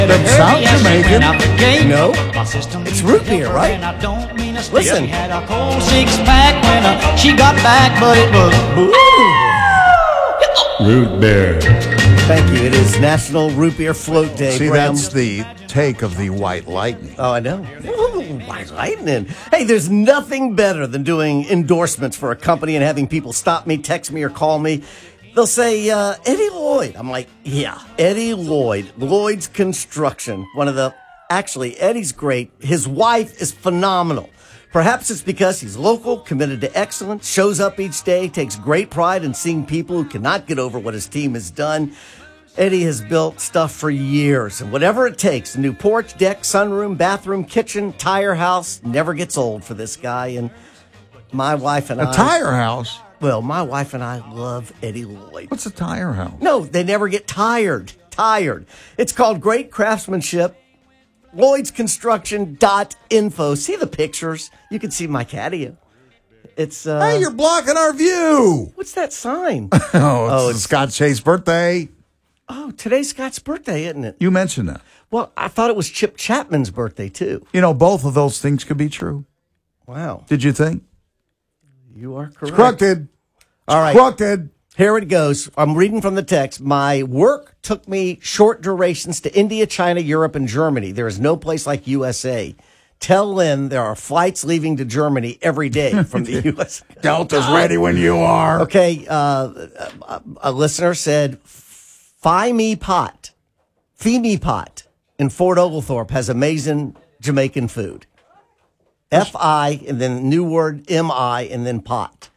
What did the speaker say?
Doesn't sound Jamaican. No, it's root beer, right? Listen. She had a cold six-pack when she got back, but it was Root beer. Thank you. It is National Root Beer Float Day. See, Bram. that's the take of the White Lightning. Oh, I know. Ooh, White Lightning. Hey, there's nothing better than doing endorsements for a company and having people stop me, text me, or call me. They'll say, Eddie Lloyd. I'm like, yeah, Eddie Lloyd. Lloyd's Construction. Actually, Eddie's great. His wife is phenomenal. Perhaps it's because he's local, committed to excellence, shows up each day, takes great pride in seeing people who cannot get over what his team has done. Eddie has built stuff for years, and whatever it takes, a new porch, deck, sunroom, bathroom, kitchen, tire house, never gets old for this guy. And my wife and A tire house? Well, my wife and I love Eddie Lloyd. What's a tire house? No, they never get tired. It's called Great Craftsmanship. LloydsConstruction.info. See the pictures. You can see my catio. It's Hey, you're blocking our view. what's that sign? It's Scott Shays' birthday. Oh, today's Scott's birthday, isn't it? You mentioned that. Well, I thought it was Chip Chapman's birthday too. You know, both of those things could be true. Wow, Did you think? you are correct. It's crooked. All right. Crooked. Here it goes. I'm reading from the text. My work took me short durations to India, China, Europe, and Germany. There is no place like USA. Tell Lynn there are flights leaving to Germany every day from the U.S. Delta's ready when you are. Okay, a listener said, Fee Pot in Fort Oglethorpe has amazing Jamaican food. F-I, and then new word M-I, and then pot.